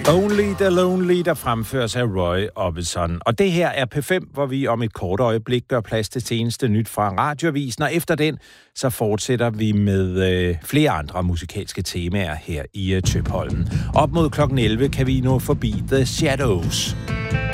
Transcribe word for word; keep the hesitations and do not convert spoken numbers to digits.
Only the Lonely, der fremføres af Roy Orbison. Og det her er P fem, hvor vi om et kort øjeblik gør plads til seneste nyt fra Radioavisen. Og efter den, så fortsætter vi med øh, flere andre musikalske temaer her i øh, Tøpholmen. Op mod klokken elleve kan vi nå forbi The Shadows.